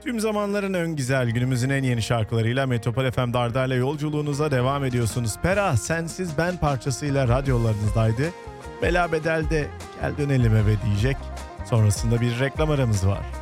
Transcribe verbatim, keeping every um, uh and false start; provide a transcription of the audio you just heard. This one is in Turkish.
Tüm zamanların en güzel, günümüzün en yeni şarkılarıyla Metropol F M Dardar'la yolculuğunuza devam ediyorsunuz. Pera, Sensiz Ben parçasıyla radyolarınızdaydı. Bela Bedel'de Gel Dönelim Eve diyecek. Sonrasında bir reklam aramız var.